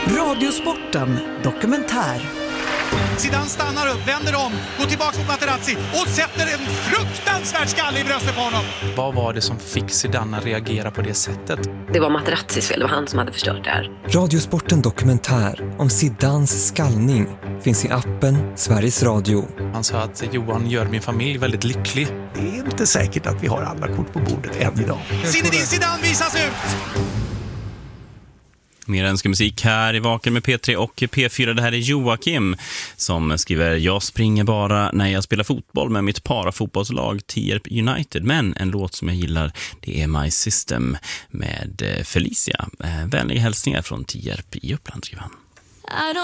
Radiosporten dokumentär. Zidane stannar upp, vänder om, går tillbaka mot Materazzi och sätter en fruktansvärd skalle i bröstet på honom. Vad var det som fick Zidane att reagera på det sättet? Det var Materazzis fel, det var han som hade förstört det här. Radiosporten dokumentär om Zidanes skallning finns i appen Sveriges Radio. Han sa att Johan gör min familj väldigt lycklig. Det är inte säkert att vi har alla kort på bordet än idag. Zinedine Zidane visas ut! Mer önskar musik här i Vaken med P3 och P4. Det här är Joakim som skriver: jag springer bara när jag spelar fotboll med mitt parafotbollslag Tierp United. Men en låt som jag gillar, det är My System med Felicia. Vänliga hälsningar från Tierp i Uppland, skriver han.